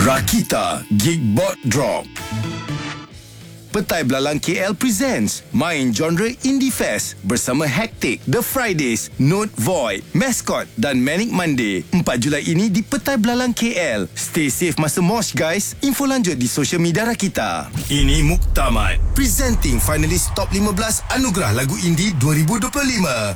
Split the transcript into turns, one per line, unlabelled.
Rakita Geekbot Drop. Petai Belalang KL presents Main Genre Indie Fest bersama Hectic, The Fridays, Note Void, Mascot dan Manic Monday 4 Julai ini di Petai Belalang KL. Stay safe masa mosh guys. Info lanjut di social media Rakita. Ini Muktamad presenting finalis top 15 Anugerah Lagu Indie 2025.